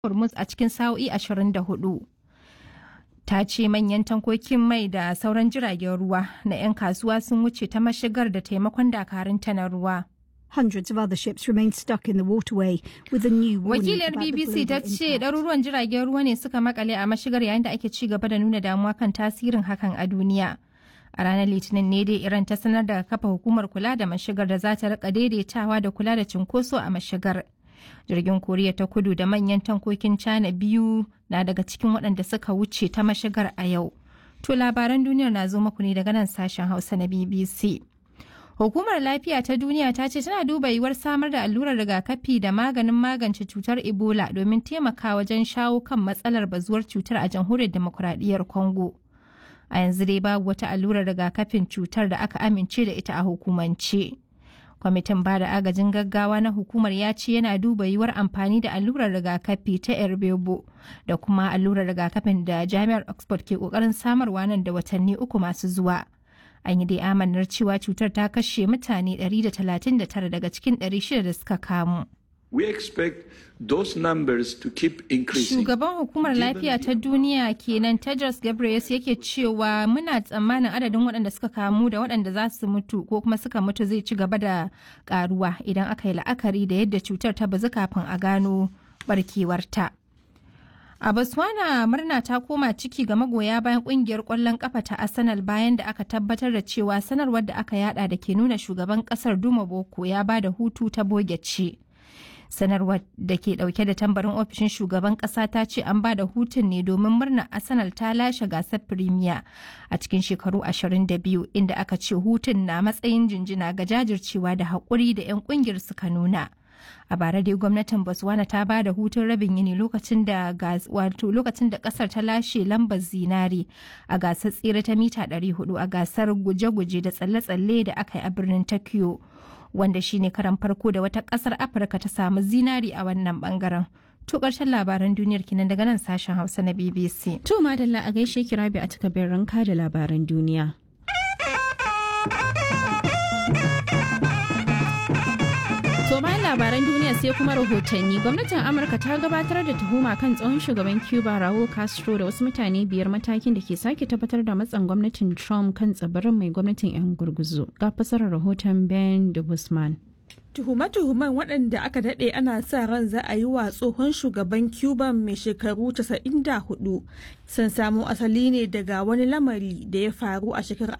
Hormuz a cikin sa'o'i 24. Ta ce manyan tankokin mai da sauran jiragen ruwa na 'yan kasuwa sun wuce ta mashigar da taimakon dakarunta na ruwa. Hundreds of other ships remain stuck in the waterway with a new warning. Wakiliyar BBC ta ce ɗaruruwan jiragen ruwa ne suka makale a mashigar yayin da ake ci gaba da nuna damuwa kan tasirin hakan a duniya. A ranar Litinin ne dai Iran ta sanar da kafa hukumar kula da mashigar da za ta rika daidaitawa da kula da cinkoso a mashigar. Jirgin Koriya ta Kudu da manyan tankokin China biyu na daga cikin waɗanda suka wuce ta mashigar a yau. To labaran duniyar na zo muku ne daga nan sashen Hausa na BBC. Hukumar Lafiya ta Duniya ta ce tana duba yiwuwar samar da allurar rigakafi da maganin magance cutar Ebola domin taimaka wajen shawo kan matsalar bazuwar cutar a jamhuriyar demokuraɗiyyar Congo. A yanzu dai babu wata allurar rigakafin cutar da aka amince da ita a hukumance. Kwamitin ba da agajin gaggawa na hukumar ya ce yana duba yiwuwar amfani da allurar rigakafi ta Erbebo da kuma allurar rigakafin da Jami'ar Oxford ke kokarin samarwa nan da watanni 3 masu zuwa. An yi dai amanar cewa cutar ta kashe mutane 139 daga cikin 600 da suka kamu. We expect those numbers to keep increasing. Shugaban hukumar lafiya ta duniya kenan Tedros Ghebreyesus yake cewa muna tsammanin adadin waɗanda suka kamu da waɗanda za su mutu ko kuma suka mutu zai ci gaba da karuwa idan aka yi la'akari da yadda cutar ta bazu kafin a gano barkewarta. A Botswana murna ta koma ciki ga magoya bayan kungiyar ƙwallon ƙafa ta Arsenal bayan da aka tabbatar da cewa sanarwar da aka yada da ke nuna shugaban ƙasar Duma Boko ya ba da hutu ta boge ce. Sanarwar da ke dauke da tambarin ofishin shugaban kasa ta ce an ba da hutun ne domin murnar Arsenal ta lashe gasar Premier a cikin shekaru 22 inda aka ce hutun na matsayin jinjina ga jajircewa da haƙuri da 'yan kungiyar suka nuna. A bara dai gwamnatin Botswana ta ba da hutun rabin yini lokacin da kasar ta lashe lambar zinari a gasar tsere ta mita 400 a gasar guje-guje da tsalle-tsalle da aka yi a birnin Tokyo. Wanda shine karan farko da wata kasar Afirka ta samu zinari a wannan bangaren. To karshen labaran duniyar kinan daga nan sashen Hausa na BBC. To madalla a gaishe ki Rabi a takabin ranka da labaran duniya. To bayan labaran duniya sai kuma rahotanni gwamnatin Amurka ta gabatar da tuhuma kan tsohon shugaban Cuba Raul Castro da wasu mutane 5 matakin da ke sake tabbatar da matsan gwamnatin Trump kan tsibirin mai gwamnatin 'yan gurguzu. Ga fasarar rahoton Ben Dubusman. Tuhume-tuhumen waɗanda aka daɗe ana sa ran za a yi wa tsohon shugaban Cuba mai shekaru 94 sun samo asali ne daga wani lamari da ya faru a shekarar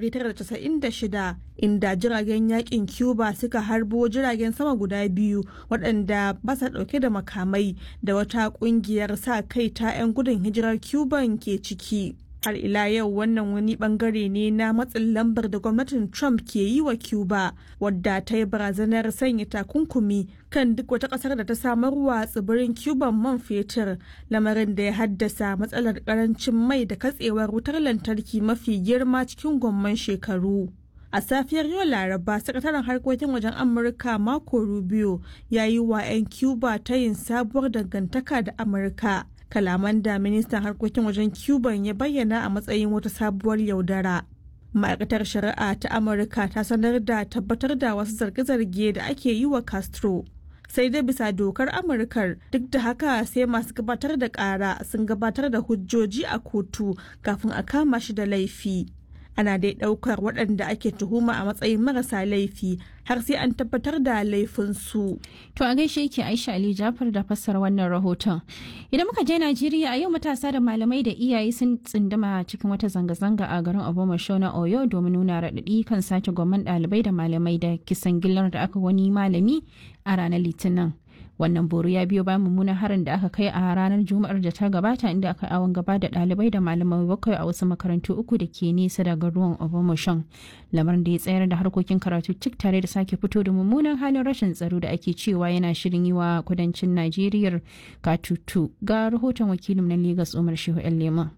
1996 inda jiragen yakin Cuba suka harbo jiragen sama guda biyu waɗanda ba sa ɗauke da makamai da wata ƙungiyar sa kai ta 'yan gudun hijirar Cuban ke ciki. Har ila yau wannan wani bangare ne na matsin lambar da gwamnatin Trump ke yi wa Cuba wadda ta yi barazanar sanya takunkumi kan duk wata kasar da ta samarwa tsibirin Cuba man fetur, lamarin da ya haddasa matsalar karancin mai da katsewar wutar lantarki mafi girma cikin gwamman shekaru. A safiyar yau Laraba, sakataren harkokin wajen Amurka Marco Rubio ya yi wa 'yan Cuba ta yin sabuwar dangantaka da Amurka. Kalaman da ministan harkokin wajen Cuban ya bayyana a matsayin wata sabuwar yaudara. Ma'aikatar shari'a ta Amurka ta sanar da tabbatar da wasu zarge-zarge da ake yi wa Castro. Sai dai bisa dokar Amurkar duk da haka sai masu gabatar da ƙara sun gabatar da hujjoji a kotu kafin a kama shi da laifi. Ana dai ɗaukar waɗanda ake tuhuma a matsayin marasa laifi har sai an tabbatar da laifinsu. To a gaishe yake Aisha Ali Jafar da fassara wannan rahoton. Idan muka je Najeriya a yau matasa da malamai da iyaye sun tsinduma cikin wata zanga-zanga a garin Obomasho na Oyo domin nuna raɗaɗi kan sace gwamman ɗalibai da malamai da kisan gillar da aka wani malami a ranar Litinin. Wannan boro ya biyo bayan mummunan harin da aka kai a ranar Juma'ar da ta gabata inda aka awon gaba da ɗalibai da malamai 7 a wasu makarantu 3 da ke nesa daga ruwan Obomoshon. Lamarin da ya tsayar da harkokin karatu cik tare da sake fito da mummunan halin rashin tsaro da ake cewa yana shirin yi wa kudancin Najeriya katutu. Ga rahoton wakilin na Lagos Umar Shehu El Lema.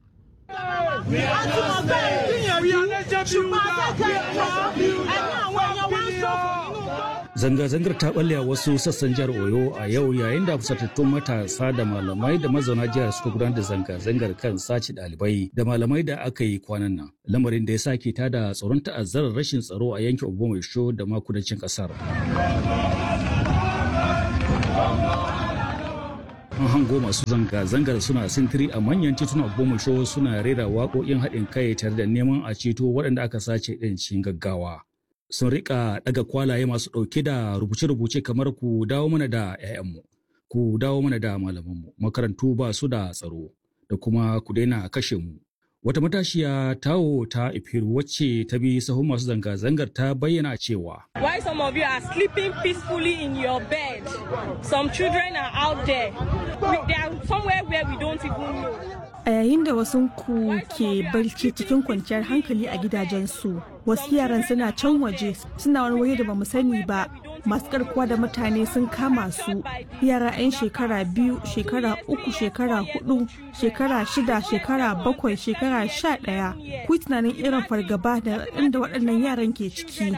Zanga-zangar ta balle a wasu sassan jihar Oyo a yau yayin da fusatattun matasa da malamai da mazauna jihar suka gudanar da zanga-zangar kan sace ɗalibai da malamai da aka yi kwanan nan. Lamarin da ya sake tada tsoron ta'azzarar rashin tsaro a yankin Obomasho da ma kudancin ƙasar. An hango masu zanga-zangar suna sintiri a manyan tituna Ogbomoso suna rera waƙoƙin haɗin kai tare da neman a ceto waɗanda aka sace ɗin cikin gaggawa. Sun riƙa ɗaga kwalaye masu ɗauke da rubuce-rubuce kamar ku dawo mana da 'ya'yanmu, ku dawo mana da malamanmu, makarantu ba su da tsaro, da kuma ku daina kashe mu. Wata matashiya Tawo ta Ifiru wacce ta bi sahun masu zanga-zangar ta bayyana cewa. Why some of you are sleeping peacefully in your bed? Some children are out there. They are somewhere where we don't even know. A yayin da wasu ku ke barci cikin kwanciyar hankali a gidajensu, wasu yaran suna can waje suna wani waje da bamu sani ba. Masu garkuwa da mutane sun kama su, yara 'yan shekara 2, shekara 3, shekara 4, shekara 6, shekara 7, shekara 11. Ku tunanin irin fargaba da inda waɗannan yaran ke ciki.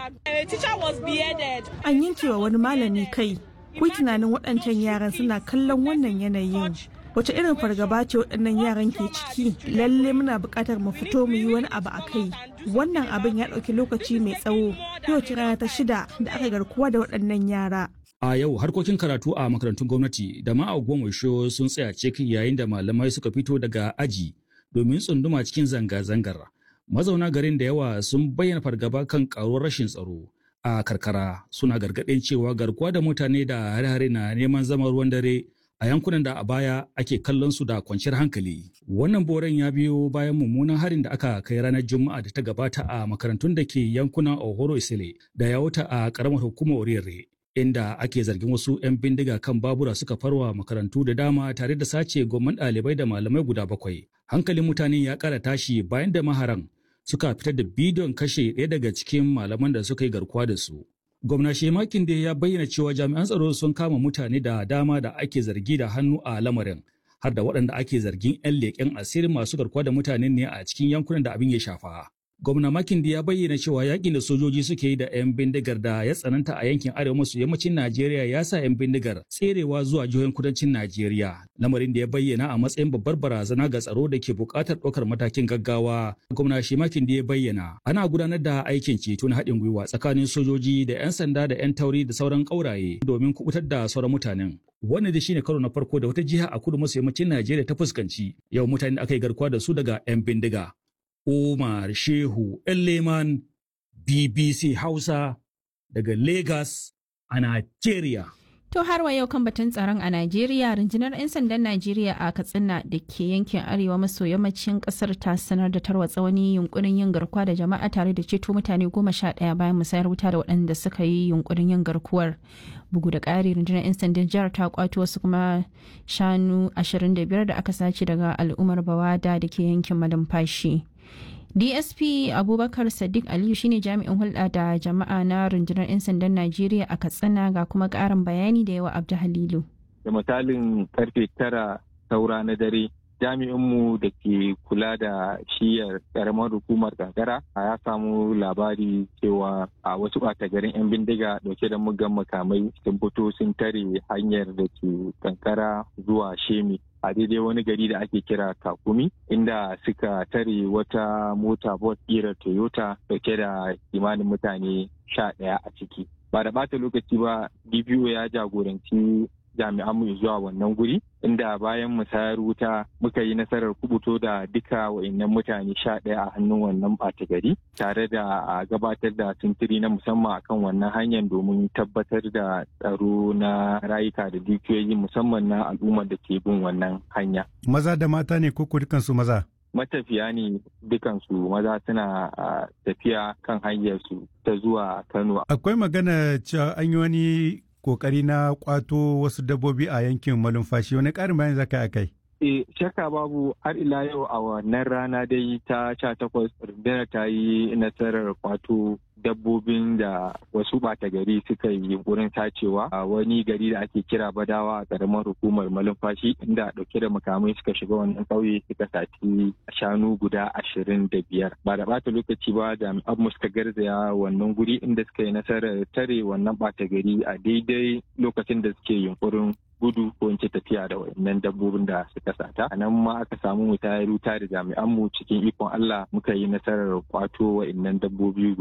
An yankewa wani malami kai. Ku tunanin waɗancan yaran suna kallon wannan yanayin. Wace irin fargaba ce waɗannan yaran ke ciki? Lalle muna buƙatar mu fito mu yi wani abu a kai. Wannan abin ya ɗauki lokaci mai tsawo. Yau ce rana ta 6 da aka garkuwa da waɗannan yara. A yau harkokin karatu a makarantun gwamnati da ma a Ogbomoso sun tsaya cik yayin da malamai suka fito daga aji domin tsunduma cikin zanga-zangar. Mazauna garin da yawa sun bayyana fargaba kan ƙaruwar rashin tsaro. A karkara suna gargaɗin cewa garkuwa da mutane da hare-hare na neman zama ruwan dare a yankunan da a baya ake kallon su da kwanciyar hankali. Wannan boren ya biyo bayan mummunan harin da aka kai ranar Juma'a da ta gabata a makarantun da ke yankunan Ohoro Isile da Yawuta a karamar hukumar Orire, inda ake zargin wasu 'yan bindiga kan babura suka farwa makarantu da dama tare da sace gwamman ɗalibai da malamai guda 7. Hankalin mutane ya ƙara tashi bayan da maharan suka fitar da bidiyon kashe ɗaya daga cikin malaman da suka yi garkuwa da su. Gwamna Shemakin da ya bayyana cewa jami'an tsaro sun kama mutane da dama da ake zargi da hannu a lamarin, har da waɗanda ake zargin 'yan leƙen asirin masu garkuwa da mutane ne a cikin yankunan da abin ya shafa. Gwamna Makinde ya bayyana cewa yakin da sojoji suke yi da 'yan bindigar da ya tsananta a yankin arewa maso yammacin Najeriya ya sa 'yan bindigar tserewa zuwa jihohin kudancin Najeriya, lamarin da ya bayyana a matsayin babbar barazana ga tsaro da ke buƙatar ɗaukar matakin gaggawa. Gwamna Makinde ya bayyana ana gudanar da aikin ceto na haɗin gwiwa tsakanin sojoji da 'yan sanda da 'yan tauri da sauran ƙauraye domin kubutar da sauran mutanen. Wannan da shine karo na farko da wata jiha a kudu maso yammacin Najeriya ta fuskanci yau mutane da aka yi garkuwa da su daga 'yan bindiga. Umar Shehu Leman, BBC Hausa daga Lagos a Najeriya. To har wa yau kan batun tsaron a Najeriya, rundunar 'yan sandan Najeriya a Katsina da ke yankin arewa maso yammacin kasar ta sanar da tarwatsa wani yunkurin yin garkuwa da jama'a tare da ceto mutane 11 bayan musayar wuta da waɗanda suka yi yunkurin yin garkuwar. Bugu da ƙari, rundunar 'yan sandan jihar ta kwato wasu kuma shanu 25 da aka sace daga al'ummar Bawada da ke yankin Malumfashi. DSP Abubakar Sadiq Aliyu shine jami'in hulɗa da jama'a na rundunar 'yan sandan Najeriya a Katsina ga kuma ƙarin bayani da yawa Abdu Halilu. Da misalin karfe 9 saura na dare, jami'inmu da ke kula da shiyar karamar hukumar Kankara ya samu labari cewa a wasu ɓata garin 'yan bindiga dauke da muggan makamai sun fito sun tare hanyar da ke Kankara zuwa Shemi a daidai wani gari da ake kira Kakumi, inda suka tare wata mota bus ƙirar Toyota dauke da kimanin mutane 11 a ciki. Ba da ɓata lokaci ba, DPO ya jagoranci jami'anmu zuwa wannan guri, inda bayan musayar wuta muka yi nasarar kubuto da duka wa'annan mutane 11 a hannun wannan ɓata gari, tare da gabatar da sintiri na musamman akan wannan hanyar domin tabbatar da tsaro na rayuka da dukiyoyi musamman na al'ummar da ke bin wannan hanya. Maza da mata ne ko dukansu maza? Matafiya ne dukansu maza, suna tafiya kan hanyarsu ta zuwa Kano. Akwai magana cewa an yi wani kokari na kwato wasu dabbobi a yankin Malumfashi, wani ƙarin bayani zaka yi kai? Shakka babu, har ila yau a wannan rana dai ta 18 rundunar ta yi nasarar kwato dabbobin da wasu ɓata gari suka yi yunkurin tacewa a wani gari da ake kira Badawa a ƙaramar hukumar Malumfashi, inda ɗauke da makamai suka shiga wannan ƙauye suka saci shanu guda 25. Ba da ɓata lokaci ba, jami'an mu suka garzaya wannan guri inda suka yi nasarar tare wannan ɓata gari a daidai lokacin da suke yunkurin gudu ko in ce tafiya da wayannan dabbobin da suka sata. A nan ma aka samu mutayar wuta da jami'anmu cikin ikon Allah muka yi nasarar kwato wayannan dabbobi guda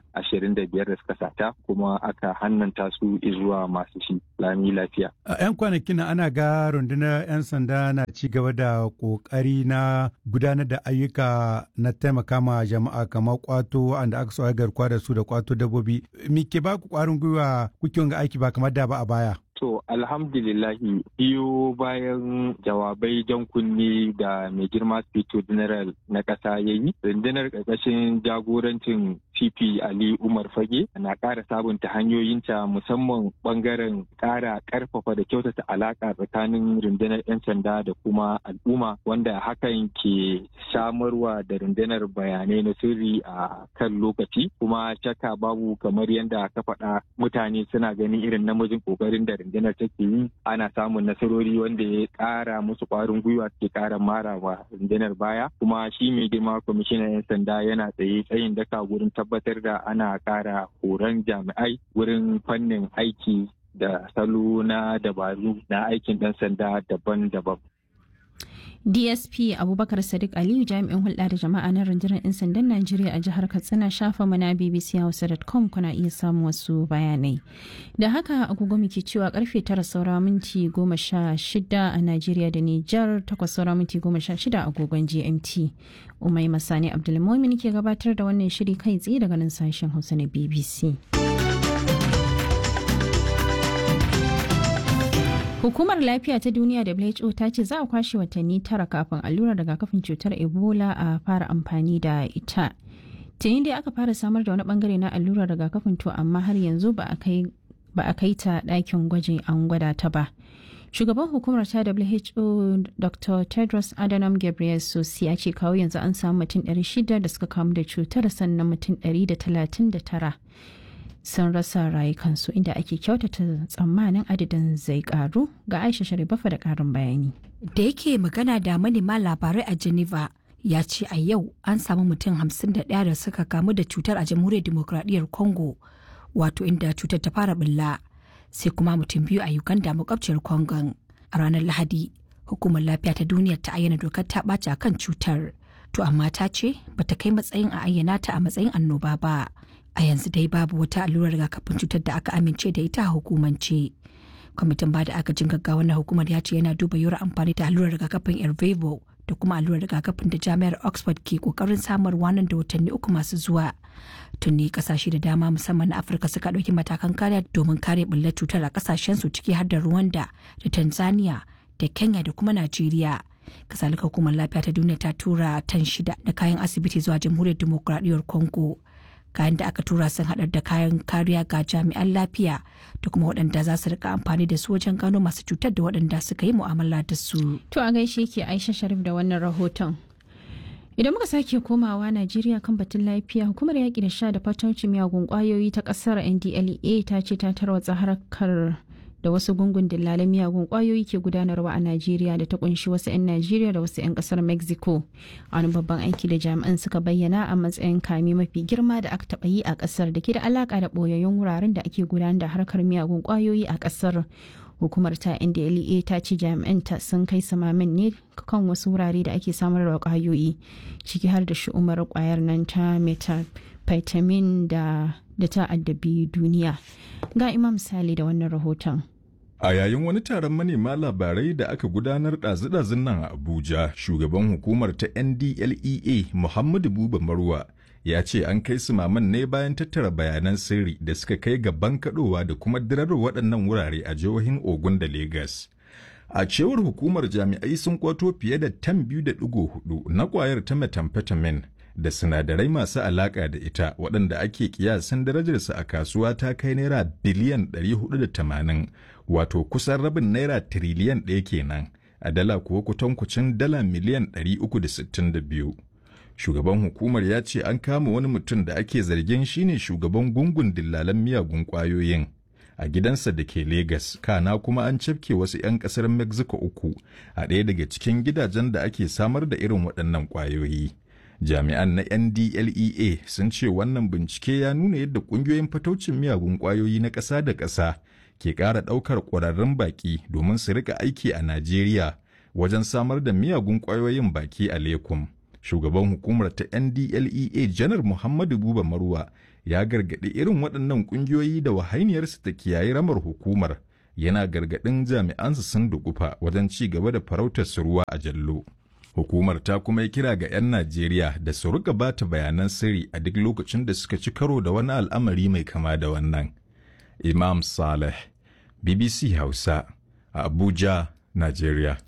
25 da suka sata kuma aka hannanta su zuwa masu shi lami lafiya. A 'yan kwanakin ana ga rundunar 'yan sanda na ci gaba da kokari na gudanar da ayyuka na taimaka ma jama'a kamar kwato wanda aka so garkuwa da su da kwato dabbobi. Me ke ba ku kwarin gwiwa kuke ga aiki ba kamar da ba a baya? To alhamdulillahi biyo bayan jawabai jan kunni da mai girma Sufeto General na ƙasa ya yi, rundunar ƙarƙashin jagorancin CP Ali Umar Fage na ƙara sabunta hanyoyinta musamman ɓangaren ƙara ƙarfafa da kyautata alaƙa tsakanin rundunar 'yan sanda da kuma al'umma wanda hakan ke samarwa da rundunar bayanai na sirri a kan lokaci kuma shakka babu kamar yadda ka faɗa mutane suna ganin irin namijin ƙoƙarin da rundunar take yi ana samun nasarori wanda ya ƙara musu ƙwarin gwiwa ke ƙara mara wa rundunar baya kuma shi mai girma kwamishinan 'yan sanda yana tsayin daka wurin tabbatar da ana ƙara horon jami'ai wurin fannin aiki da salo na dabaru na aikin ɗan sanda daban-daban. DSP Abubakar Sadiq Aliyu jami'in hulɗa da jama'a na rundunar 'yan sandan Najeriya a jihar Katsina shafa mana bbchausa.com kuna iya samun wasu bayanai. Da haka agogo muke cewa karfe 9 saura minti 16 a Najeriya da Nijar 8 saura minti 16 agogon GMT. Umai Masani Abdulmumin ke gabatar da wannan shiri kai tsaye daga nan sashen Hausa na BBC. Hukumar Lafiya ta Duniya WHO ta ce za a kwashe watanni 9 kafin allurar rigakafin cutar Ebola a fara amfani da ita. Tuni dai aka fara samar da wani bangare na allurar rigakafin to amma har yanzu ba a kai ta ɗakin gwajin an gwada ta ba. Shugaban hukumar ta WHO Dr. Tedros Adhanom Ghebreyesus ya ce kawo yanzu an samu mutum 600 da suka kamu da cutar sannan mutum 139. sun rasa rayukansu inda ake kyautata tsammanin adadin zai karu ga Aisha Sharibafa da karin bayani. Da yake magana da manema labarai a Geneva ya ce a yau an samu mutum 51 da suka kamu da cutar a jamhuriyar demokradiyyar Congo wato inda cutar ta fara bulla sai kuma mutum 2 a Uganda makwabciyar Congo. A ranar Lahadi hukumar lafiya ta duniya ta ayyana dokar ta ɓaci akan cutar to amma ta ce bata kai matsayin a ayyana ta a matsayin annoba ba. A yanzu dai babu wata allurar rigakafin cutar da aka amince da ita a hukumance. Kwamitin bada agajin gaggawa na hukumar ya ce yana duba yiwuwar amfani da allurar rigakafin Ervevo da kuma allurar rigakafin da jami'ar Oxford ke kokarin samarwa nan da watanni 3 masu zuwa. Tuni kasashe da dama musamman na Afirka suka ɗauki matakan kariya domin kare bullar cutar a kasashensu ciki har da Rwanda da Tanzania da Kenya da kuma Najeriya. Kasalika hukumar lafiya ta duniya ta tura tan 6 na kayan asibiti zuwa jamhuriyar demokradiyyar Congo. Kayan da aka tura sun haɗar da kayan kariya ga jami'an lafiya da kuma waɗanda za su rika amfani da su wajen gano masu cutar da waɗanda suka yi mu'amala da su. To a gaishe ke Aisha Sharif da wannan rahoton. Idan muka sake komawa Najeriya kan batun lafiya, hukumar yaƙi da sha da fataucin miyagun ƙwayoyi ta ƙasar NDLEA ta ce ta tarwatsa harkar da wasu gungun dillalan miyagun ƙwayoyi ke gudanarwa a Najeriya da ta kunshi wasu 'yan Najeriya da wasu 'yan ƙasar Mexico. Wani babban aiki da jami'an suka bayyana a matsayin kame mafi girma da aka taɓa yi a ƙasar da ke da alaƙa da ɓoyayyun wuraren da ake gudanar da harkar miyagun ƙwayoyi a ƙasar. Hukumar ta NDLEA ta ce jami'an ta sun kai samamin ne kan wasu wurare da ake samar da ƙwayoyi ciki har da shi'umar ƙwayar nan ta methamphetamine da ta addabi duniya. Ga Imam Sale da wannan rahoton. A yayin wani taron manema labarai da aka gudanar ɗazu-ɗazun nan a Abuja, shugaban hukumar ta NDLEA Muhammadu Buba Marwa ya ce an kai su maman ne bayan tattara bayanan sirri da suka kai ga bankaɗowa da kuma dirar waɗannan wurare a jihohin Ogun da Legas. A cewar hukumar jami'ai sun kwato fiye da tan 2.4 na ƙwayar ta methamphetamine da sinadarai masu alaƙa da ita waɗanda ake kiyasan darajarsa a kasuwa ta kai naira biliyan 480 wato kusan rabin naira tiriliyan 1 kenan a dala kuwa kutankucin dala miliyan 362. Shugaban hukumar ya ce an kama wani mutum da ake zargin shine shugaban gungun dillalan miyagun ƙwayoyin a gidansa da ke Legas, kana kuma an cafke wasu 'yan ƙasar Mexico 3 a ɗaya daga cikin gidajen da ake samar da irin waɗannan ƙwayoyi. Jami'an na NDLEA sun ce wannan bincike ya nuna yadda ƙungiyoyin fataucin miyagun ƙwayoyi na ƙasa da ƙasa ke ƙara ɗaukar ƙwararrun baƙi domin su rika aiki a Najeriya wajen samar da miyagun ƙwayoyin baki a Lekum. Shugaban hukumar ta NDLEA Janar Muhammadu Buba Marwa ya gargaɗi irin waɗannan ƙungiyoyi da wahainiyarsu ta kiyaye ramar hukumar, yana gargaɗin jami'ansu sun dukufa wajen ci gaba da farautar su ruwa a jallo. Hukumar ta kuma yi kira ga 'yan Najeriya da su rika bata bayanan sirri a duk lokacin da suka ci karo da wani al'amari mai kama da wannan. Imam Saleh, BBC Hausa, a Abuja, Najeriya.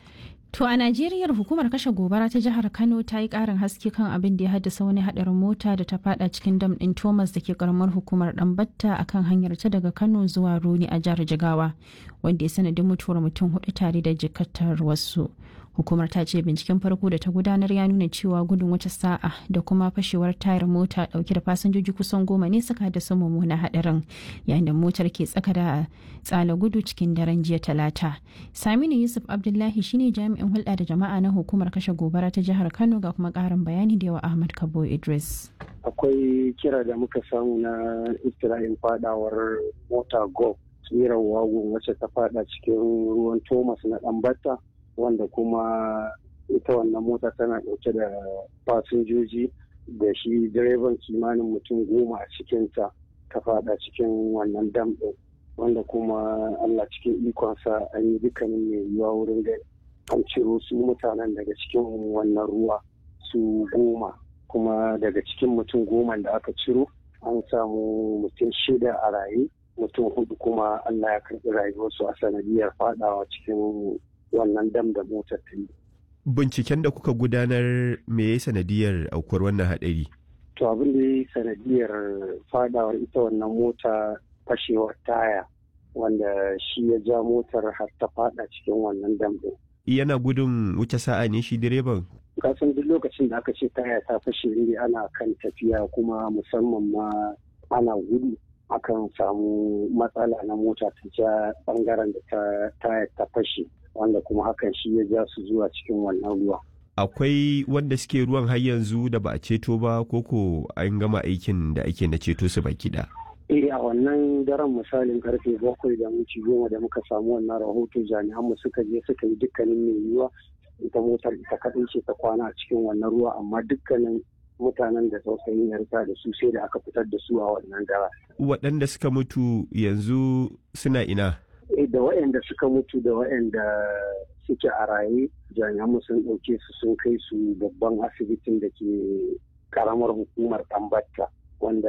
To a Najeriya hukumar kashe gobara ta jihar Kano ta yi ƙarin haske kan abin da ya haddasa wani haɗarin mota da ta fada cikin dam ɗin Thomas da ke karamar hukumar Ɗanbatta a kan hanyar ta daga Kano zuwa Roni a jihar Jigawa, wanda ya sanadin mutuwar mutum 4 tare da jikatar wasu. Hukumar ta ce binciken farko da ta gudanar ya nuna cewa gudun wata sa'a da kuma fashewar tayar mota dauke da fasinjoji kusan 10 ne suka haddasa mummunan hadarin, yayin da motar ke tsaka da tsala gudu cikin daren jiya Talata. Saminu Yusuf Abdullahi shine jami'in hulɗa da jama'a na hukumar kashe gobara ta jihar Kano, ga kuma ƙarin bayani da yawa Ahmad Kabo Idris. Akwai kira da muka samu na iftira'in fadawar mota Go tsirar wagon wacce ta fada cikin ruwan Thomas na Ɗanbatta, wanda kuma ita wannan mota tana ɗauke da fasinjoji da shi direban kimanin mutum 10 a cikinta ta fada cikin wannan dam ɗin, wanda kuma Allah cikin ikonsa an yi dukkanin mai yiwuwa wurin da an ciro su mutanen daga cikin wannan ruwa su 10, kuma daga cikin mutum 10 da aka ciro an samu mutum 6 a raye, mutum 4 kuma Allah ya karɓi rayuwarsu a sanadiyar fadawa cikin wannan dam da motar ta yi. Binciken da kuka gudanar me ya sanadiyar aukuwar wannan haɗari? To abin da ya yi sanadiyar fadawar ita wannan mota fashewar taya, wanda shi ya ja motar har ta fada cikin wannan dam ɗin. Yana gudun wuce sa'a ne shi direban? Kasan duk lokacin da aka ce taya ta fashe ne ana kan tafiya, kuma musamman ma ana gudu akan samu matsala na mota ta ja bangaren da taya ta fashe, wanda kuma hakan shi ya ja su zuwa cikin wannan ruwa. Akwai wanda suke ruwan har yanzu da ba a ceto ba, koko an gama aikin da ake na ceto su baki da? A wannan daren misalin karfe 7:10 da muka samu wannan rahoto, jami'an mu suka je suka yi dukkanin mai yiwuwa. Ita motar ita kaɗai ce ta kwana a cikin wannan ruwa, amma dukkanin mutanen da tsautsayin ya rika da su sai da aka fitar da su a wannan dara. Waɗanda suka mutu yanzu suna ina? Da waɗanda suka mutu da waɗanda suke a raye, jami'an sun ɗauke su sun kai su babban asibitin da ke karamar hukumar Ɗanbatta, wanda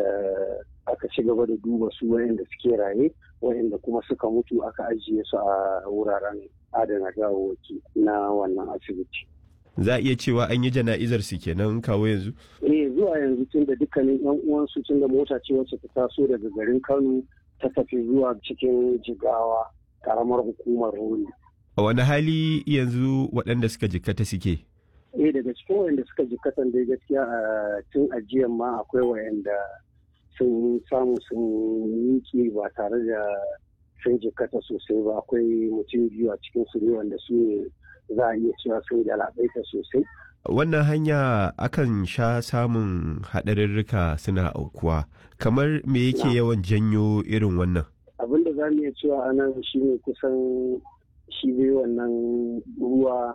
aka ci gaba da duba su waɗanda suke raye, waɗanda kuma suka mutu aka ajiye su a wuraren adana gawawwaki na wannan asibiti. Za a iya cewa an yi jana'izar su kenan kawo yanzu? Zuwa yanzu tun da dukkanin 'yan uwansu, tun da mota ce wacce ta taso daga garin Kano ta tafi zuwa cikin Jigawa, karamar hukumar Roni. A wani hali yanzu waɗanda suka jikkata suke? Daga cikin waɗanda suka jikkata dai gaskiya a tun ajiyan ma akwai waɗanda sun samu sun miƙe ba tare da sun jikkata sosai ba. Akwai mutum 2 a cikin su ne wanda su ne za a iya cewa sun galabaita sosai. Wannan hanya akan sha samun haɗarurruka suna aukuwa, kamar me yake yawan janyo irin wannan? Abin da za mu iya cewa a nan shi ne kusan shi dai wannan ruwa,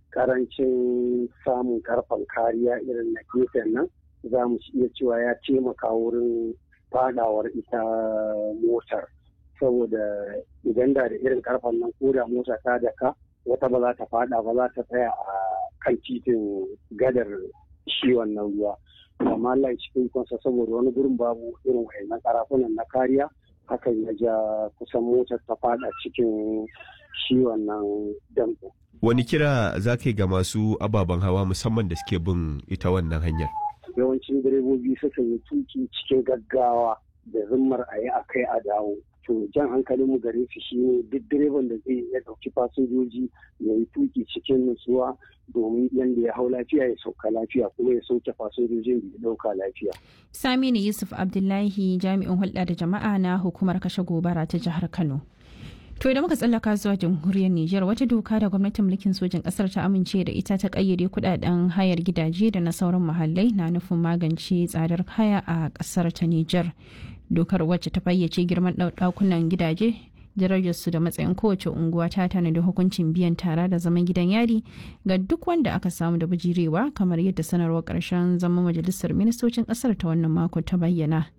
karancin samun karfan kariya irin na gefen nan, za mu iya cewa ya taimaka wurin fadawar ita motar, saboda idan da irin karfan nan ko da mota ta daka wata ba za ta fada ba, za ta tsaya a kan titin gadar shi wannan ruwa. Amma Allah cikin kansa, saboda wani gurin babu irin wayannan karafunan na kariya, hakan ya ja kusan motar ta fada cikin shi wannan dambu. Wani kira za ka yi ga masu ababen hawa musamman da suke bin ita wannan hanyar? Yawancin direbobi suka yi tuki cikin gaggawa da zimmar a yi a kai a dawo. To jan hankalin mu gare su shi ne duk direban da zai ya ɗauki fasinjoji ya yi tuki cikin nutsuwa, domin yadda ya hau lafiya ya sauka lafiya, kuma ya sauke fasinjojin da ya ɗauka lafiya. Saminu Yusuf Abdullahi, jami'in hulɗa da jama'a na hukumar kashe gobara ta jihar Kano. To idan muka tsallaka zuwa jamhuriyar Nijar, wata doka da gwamnatin mulkin sojin kasar ta amince da ita ta kayyade kudaden hayar gidaje da na sauran muhallai na nufin magance tsadar haya a kasar ta Nijar. Dokar wacce ta fayyace girman ɗakunan gidaje, darajarsu da matsayin kowace unguwa, ta tanadi hukuncin biyan tara da zaman gidan yari ga duk wanda aka samu da bijirewa, kamar yadda sanarwar ƙarshen zaman majalisar ministocin ƙasar ta wannan mako ta bayyana.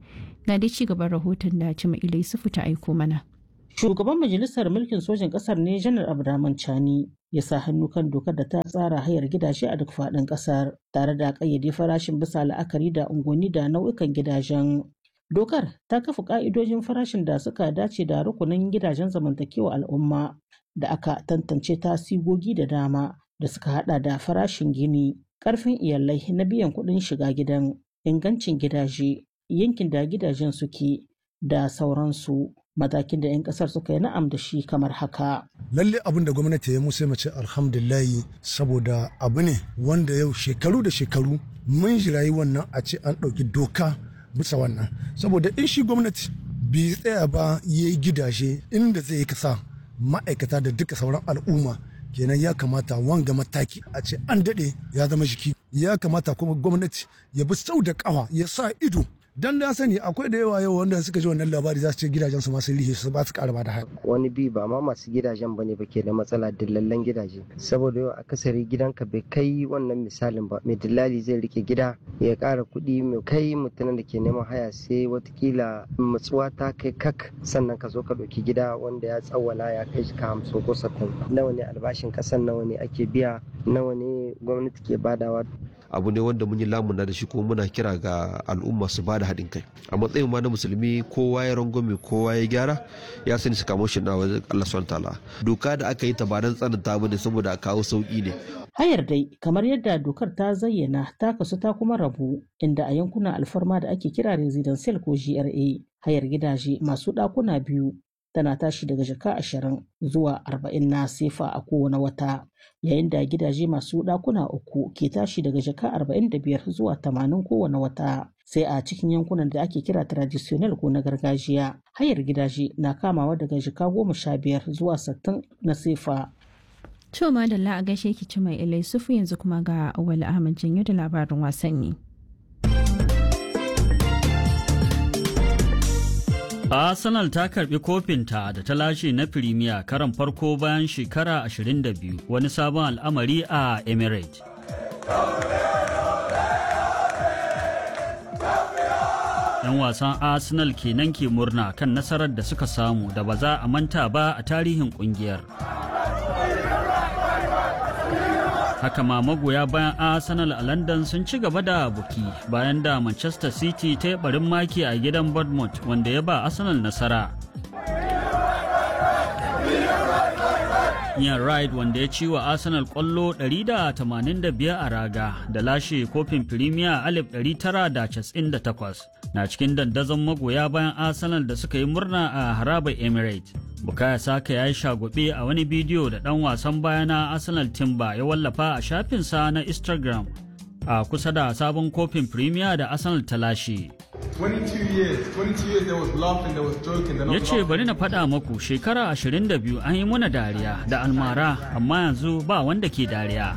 Ga dai ci gaban rahoton da Cima Yusufu ta aiko mana. Shugaban Majalisar Mulkin Sojin Ƙasar ne Janar Abdurrahman Chani ya sa hannu kan dokar da ta tsara hayar gidaje a duk faɗin ƙasar tare da ƙayyade farashin bisa la'akari da unguwanni da nau'ikan gidajen. Dokar ta kafa ƙa'idojin farashin da suka dace da rukunin gidajen zamantakewa al'umma da aka tantance ta sigogi da dama da suka hada da farashin gini, ƙarfin iyalai na biyan kuɗin shiga gidan, ingancin gidaje, yankin da gidajen suke da sauransu. Matakin da 'yan kasar suka yi na'am da shi kamar haka. Lalle abin da gwamnati ya musu mace alhamdulillahi, saboda abu ne wanda yau shekaru da shekaru mun jirayi wannan a ce an ɗauki doka bisa wannan. Saboda in shi gwamnati bai tsaya ba ya yi gidaje inda zai yi kasa ma'aikata da duka sauran al'umma, kenan ya kamata wanga mataki a ce an daɗe ya zama jiki. Ya kamata kuma gwamnati ya bi sau da ƙawa ya sa ido. Dan na sani akwai da yawa yau wanda suka ji wannan labari za su ce gidajen su masu rihe su ba su karaba da haya. Wani bi ba ma masu gidajen bane ba ke da matsala dillallen gidaje. Saboda yau akasari gidanka bai kai wannan misalin ba. Mai dillali zai rike gida ya ƙara kuɗi mai kai mutumin da ke neman haya sai watakila matsuwa ta kai kak sannan ka zo ka ɗauki gida wanda ya tsawwala ya kai ka 50 ko 60. Nawa ne albashin ƙasan, nawa ne ake biya, nawa ne gwamnati ke badawa. Abu ne wanda mun yi lamuna da shi kuma muna kira ga al'umma su bada haɗin kai. A matsayin ma na musulmi kowa ya rangwame kowa ya gyara ya sani su kamo shi na wajen Allah subhanahu ta'ala. Doka da aka yi ta ba don tsananta bane saboda a kawo sauki ne. Hayar dai kamar yadda dokar ta zayyana ta kasu ta kuma rabu, inda a yankunan alfarma da ake kira residential ko GRA hayar gidaje masu ɗakuna biyu tana tashi daga jaka 20 zuwa 40 na sefa a kowane wata, yayin da gidaje masu ɗakuna 3 ke tashi daga jaka 45 zuwa 80 kowane wata. Sai a cikin yankunan da ake kira traditional ko na gargajiya hayar gidaje na kamawa daga jaka 15 zuwa 60 na sefa. To madalla a gaishe ki Cima Yusufu, yanzu kuma ga Awali Ahmad Janyo da labarin wasanni. Arsenal ta karbi kofinta da ta lashe na Premier karan farko bayan shekara 22, wani sabon al'amari a Emirates. 'Yan wasan Arsenal kenan ke murna kan nasarar da suka samu da ba za a manta ba a tarihin kungiyar. Haka ma magoya bayan Arsenal a London sun ci gaba da buki bayan da Manchester City ta yi barin maki a gidan Bournemouth wanda ya ba Arsenal nasara. Ian Wright wanda ya ci wa Arsenal kwallo 185 a raga da lashe kofin Premier 1998 na cikin dandazon magoya bayan Arsenal da suka yi murna a harabar Emirates. Bukayo Saka ya yi shagube a wani bidiyo da ɗan wasan baya na Arsenal Timber ya wallafa a shafinsa na Instagram a kusa da sabon kofin Premier da Arsenal ta lashe. Ya ce bari na faɗa maku shekara 22 an yi muna dariya da almara amma yanzu ba wanda ke dariya.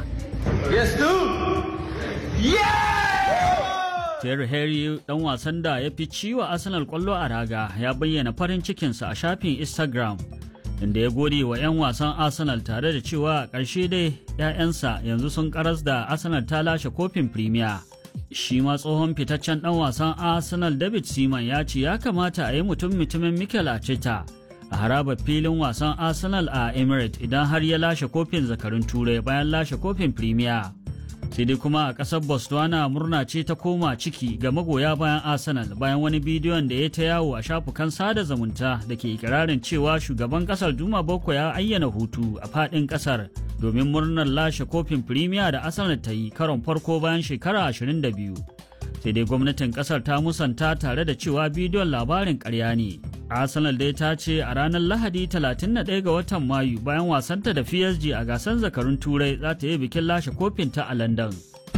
Terry Henry dan wasan da ya fi ciwa Arsenal kwallo a raga ya bayyana farin cikinsa a shafin Instagram inda ya gode wa 'yan wasan Arsenal tare da cewa a ƙarshe dai 'ya'yansa yanzu sun karas da Arsenal ta lashe kofin Premier. Shi ma tsohon fitaccen dan wasan Arsenal David Seaman ya ce ya kamata a yi mutumin Mikel Arteta a harabar filin wasan Arsenal a Emirates idan har ya lashe kofin zakarun Turai bayan lashe kofin Premier. Sai dai kuma a ƙasar Botswana murna ce ta koma ciki ga magoya bayan Arsenal bayan wani bidiyon da ya ta yawo a shafukan sada zumunta da ke ikirarin cewa shugaban ƙasar Duma Boko ya ayyana hutu a faɗin ƙasar domin murnar lashe kofin Premier da Arsenal ta yi karon farko bayan shekara 22. Sai dai gwamnatin ƙasar ta musanta tare da cewa bidiyon labarin ƙarya ne. Arsenal dai ta ce a ranar Lahadi 31 ga watan Mayu bayan wasanta da PSG a gasar zakarun Turai za ta yi bikin lashe kofinta a London.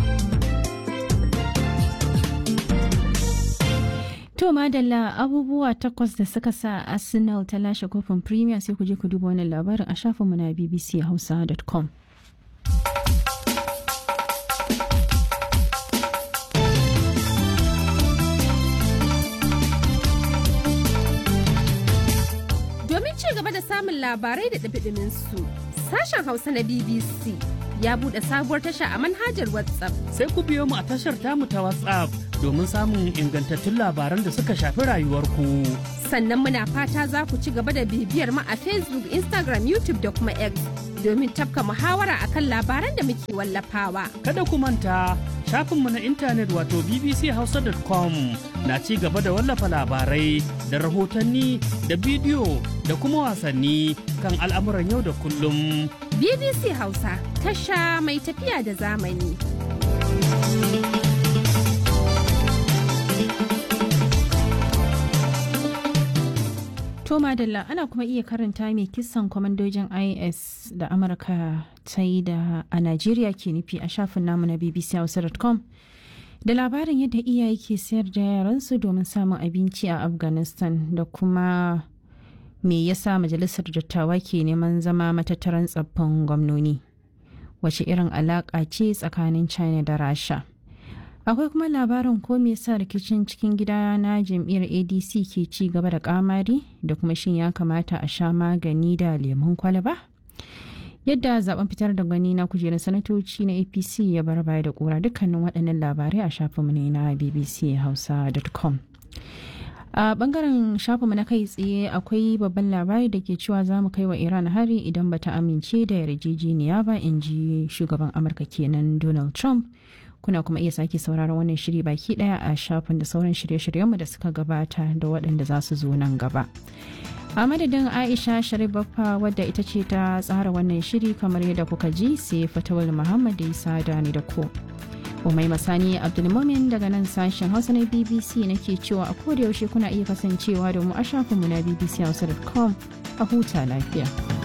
To madalla abubuwa 8 da suka sa Arsenal ta lashe kofin Premier sai ku je ku duba wannan labarin a shafinmu na bbchausa.com. Samun labarai da ɗumi su sashen Hausa na BBC ya buɗe sabuwar tasha a manhajar WhatsApp. Sai ku biyo mu a tashar tamu ta WhatsApp domin samun ingantattun labaran da suka shafi rayuwarku. Sannan muna fata za ku ci gaba da bibiyar mu a Facebook, Instagram, YouTube da kuma X domin tafka muhawara akan labaran da muke wallafawa. Kada ku manta shafinmu na intanet wato bbchausa.com na ci gaba da wallafa labarai da rahotanni da bidiyo da kuma wasanni kan al'amuran yau da kullum. BBC Hausa, tasha mai tafiya da zamani. Toma Dalla ana kuma iya karanta mai kisan kwamandojin IS da Amurka ta yi da a Najeriya ke nufi a shafin namu na bbchausa.com da labarin yadda iyaye ke sayar da yaransu domin samun abinci a Afghanistan da kuma me yasa majalisar dattawa ke neman zama matattaran tsaffin gwamnoni. Wace irin alaƙa ce tsakanin China da Rasha? Akwai kuma labarin ko me yasa rikicin cikin gida na jam'iyyar ADC ke ci gaba da kamari da kuma shin ya kamata a sha magani da lemun kwalaba? Yadda zaben fitar da gwani na kujerar sanatoci na APC ya bar baya da kura dukkanin waɗannan labarai a shafinmu ne na bbchausa.com. A bangaren shafinmu na kai tsaye akwai babban labari da ke cewa za mu kai wa Iran hari idan bata amince da yarjejeniya ba, in ji shugaban Amurka kenan Donald Trump. Kuna kuma iya sake sauraron wannan shiri baki daya a shafin da sauran shirye-shiryenmu da suka gabata da waɗanda za su zo nan gaba. A madadin Aisha Sharif Baffa wadda ita ce ta tsara wannan shiri kamar yadda kuka ji, sai Fatawul Muhammad da Isa da ni da ko. Umai Masani Abdulmumin daga nan sashen Hausa na BBC nake cewa a koda yaushe kuna iya kasancewa da mu a shafinmu na bbchausa.com a huta lafiya.